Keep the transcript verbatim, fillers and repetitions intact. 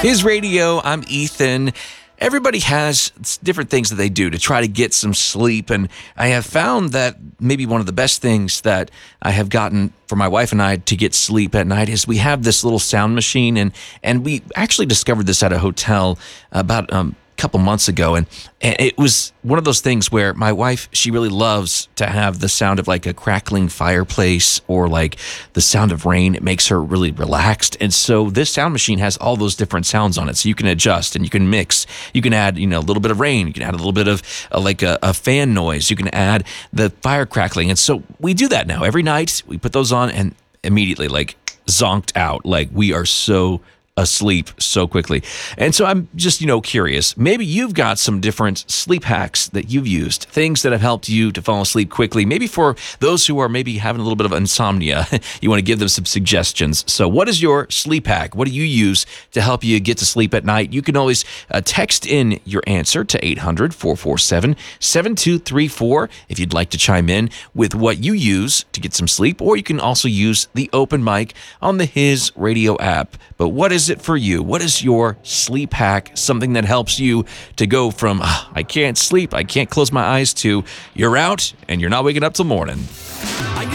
His Radio, I'm Ethan. Everybody has different things that they do to try to get some sleep, and I have found that maybe one of the best things that I have gotten for my wife and I to get sleep at night is we have this little sound machine, and and we actually discovered this at a hotel about um, a couple months ago, and, and it was one of those things where my wife, she really loves to have the sound of like a crackling fireplace or like the sound of rain. It makes her really relaxed, and so this sound machine has all those different sounds on it, so you can adjust and you can mix. You can add, you know, a little bit of rain. You can add a little bit of uh, like a, a fan noise. You can add the fire crackling, and so we do that now every night. We put those on, and immediately, like zonked out, like we are so asleep so quickly. And so I'm just, you know, curious. Maybe you've got some different sleep hacks that you've used, things that have helped you to fall asleep quickly. Maybe for those who are maybe having a little bit of insomnia, you want to give them some suggestions. So what is your sleep hack? What do you use to help you get to sleep at night? You can always uh, text in your answer to eight hundred, four four seven, seven two three four if you'd like to chime in with what you use to get some sleep, or you can also use the open mic on the His Radio app. But what is it for you? What is your sleep hack? Something that helps you to go from, ah, I can't sleep, I can't close my eyes, to you're out and you're not waking up till morning.